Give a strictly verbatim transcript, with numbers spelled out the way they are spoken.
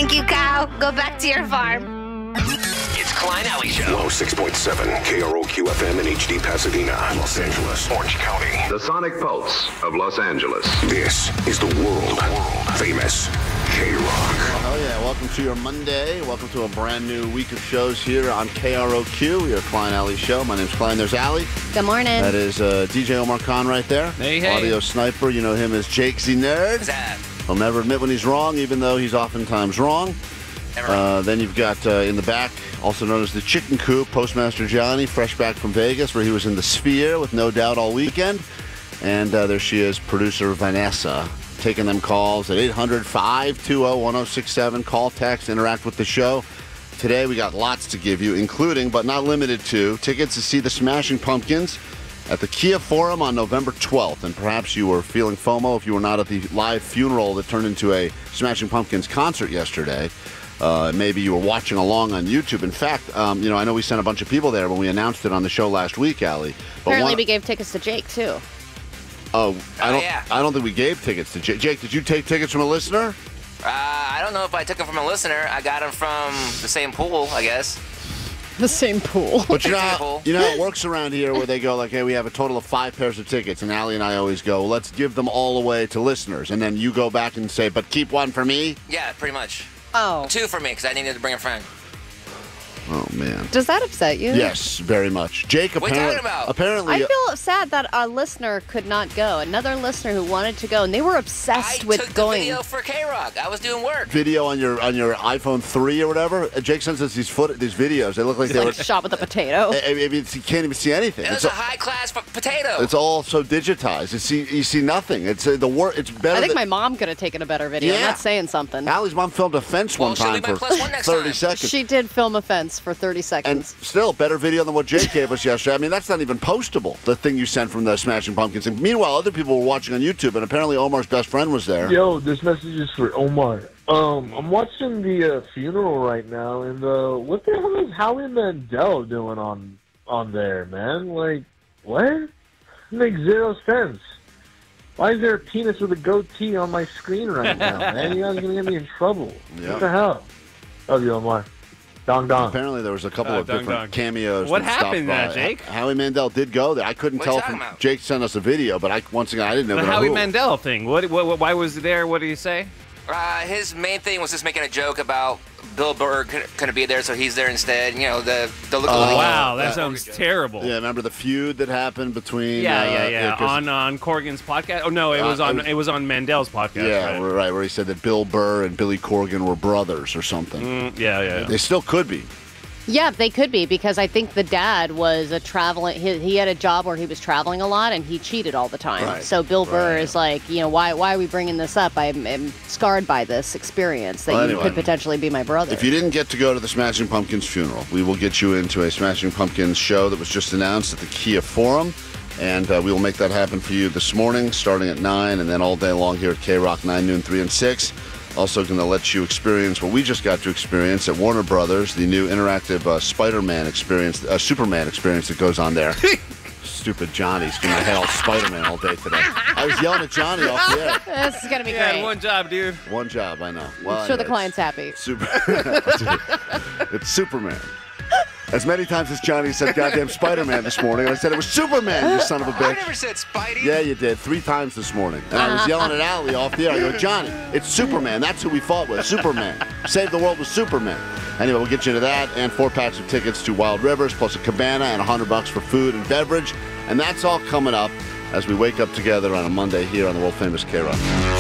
Thank you, cow. Go back to your farm. It's Klein Alley Show. one oh six point seven K R O Q F M in H D Pasadena, Los Angeles, Orange County. The sonic pulse of Los Angeles. This is the world, world famous K-Rock. Oh yeah, welcome to your Monday. Welcome to a brand new week of shows here on K R O Q, your Klein Alley Show. My name's Klein. There's Allie. Good morning. That is uh, D J Omar Khan right there. Hey, hey. Audio sniper. You know him as Jake Z Nerd. What's that? He'll never admit when he's wrong, even though he's oftentimes wrong. Never Uh, then you've got uh, in the back, also known as the Chicken Coop, Postmaster Johnny, fresh back from Vegas, where he was in the Sphere with No Doubt all weekend. And uh, there she is, producer Vanessa, taking them calls at eight hundred, five two zero, one zero six seven. Call, text, interact with the show. Today we got lots to give you, including, but not limited to, tickets to see the Smashing Pumpkins at the Kia Forum on November twelfth. And perhaps you were feeling FOMO if you were not at the live funeral that turned into a Smashing Pumpkins concert yesterday. Uh, maybe you were watching along on YouTube. In fact, um, you know, I know we sent a bunch of people there when we announced it on the show last week, Allie. But Apparently one, we gave tickets to Jake, too. Oh, I Oh, don't. yeah. I don't think we gave tickets to Jake. Jake, did you take tickets from a listener? Uh, I don't know if I took them from a listener. I got them from the same pool, I guess. The same pool. But you know, how, Example. you know how it works around here, where they go like, "Hey, we have a total of five pairs of tickets," and Allie and I always go, "Let's give them all away to listeners," and then you go back and say, "But keep one for me." Yeah, pretty much. Oh. Two for me, because I needed to bring a friend. Oh man. Does that upset you? Yes, very much. Jake, What are you apparently, talking about? apparently, I feel sad that a listener could not go. Another listener who wanted to go, and they were obsessed I with took going. the video for K-Rock. I was doing work. video on your on your iPhone three or whatever. Uh, Jake sends us these foot these videos. They look like they like were. shot with a potato. I I mean, it's- you can't even see anything. It It's was a all, high-class f- potato. it's all so digitized. You see, you see nothing. It's uh, the wor It's better. I think than, my mom could have taken a better video. I'm Yeah. not saying something. Allie's mom filmed a fence Well, one she'll time be my for plus one next thirty time. seconds. She did film a fence for thirty and seconds. still, better video than what Jake gave us yesterday. I mean, that's not even postable, the thing you sent from the Smashing Pumpkins. And meanwhile, other people were watching on YouTube, and apparently Omar's best friend was there. Yo, this message is for Omar. Um, I'm watching the uh, funeral right now, and uh, what the hell is Howie Mandel doing on on there, man? Like, what? It makes zero sense. Why is there a penis with a goatee on my screen right now, man? You guys are gonna get me in trouble. Yep. What the hell? Love you, Omar. Dong dong. Apparently, there was a couple Uh, of dun, different dun. cameos. What that stopped happened by. there, Jake? Howie Mandel did go there. I couldn't What are tell you from talking about? Jake sent us a video, but I once again I didn't know. The who. Howie Mandel thing. What, what, what? Why was he there? What did he say? Uh, his main thing was just making a joke about Bill Burr couldn't couldn't be there, so he's there instead. You know, the the look. Oh, wow, that that- sounds terrible. Yeah, remember the feud that happened between? Yeah, uh, yeah, yeah. 'cause- on on Corgan's podcast. Oh no, it Uh, was on it was- it was on Mandel's podcast. yeah, right? we're right. Where he said that Bill Burr and Billy Corgan were brothers or something. Mm, yeah, yeah. They still could be. Yeah, they could be, because I think the dad was a traveling. He, he had a job where he was traveling a lot, and he cheated all the time. Right. So Bill Burr Right. is like, you know, why why are we bringing this up? I'm, I'm scarred by this experience that Well, you anyway, could potentially be my brother. If you didn't get to go to the Smashing Pumpkins funeral, we will get you into a Smashing Pumpkins show that was just announced at the Kia Forum. And uh, we will make that happen for you this morning, starting at nine, and then all day long here at K-Rock, nine, noon, three, and six. Also going to let you experience what we just got to experience at Warner Brothers, the new interactive uh, Spider-Man experience, uh, Superman experience that goes on there. Stupid Johnny's giving my head all Spider-Man all day today. I was yelling at Johnny off the air. This is gonna be Yeah, great. one job, dude. One job, I know. Well, I'm sure the anyways. client's happy. Super. It's Superman. As many times as Johnny said goddamn Spider-Man this morning, I said it was Superman, you son of a I bitch. never said Spidey. Yeah, you did. Three times this morning. And I was yelling at Allie off the air. I go, Johnny, it's Superman. That's who we fought with. Superman. Save the world with Superman. Anyway, we'll get you into that and four packs of tickets to Wild Rivers, plus a cabana and a hundred bucks for food and beverage. And that's all coming up as we wake up together on a Monday here on the world famous K-Rock.